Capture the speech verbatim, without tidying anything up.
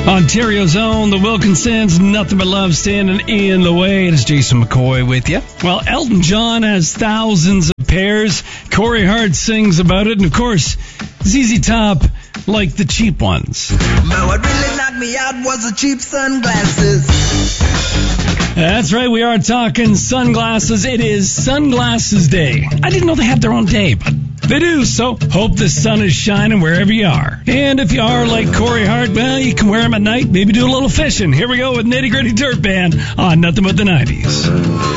Ontario's own, the Wilkinsons, Nothing But Love standing in the way. It's Jason McCoy with you. Well, Elton John has thousands of pairs. Corey Hart sings about it. And, of course, Z Z Top like the cheap ones. Man, what really knocked me out was the cheap sunglasses. That's right. We are talking sunglasses. It is Sunglasses Day. I didn't know they had their own day, but they do, so hope the sun is shining wherever you are. And if you are like Corey Hart, well, you can wear them at night, maybe do a little fishing. Here we go with Nitty Gritty Dirt Band on Nothing But the nineties.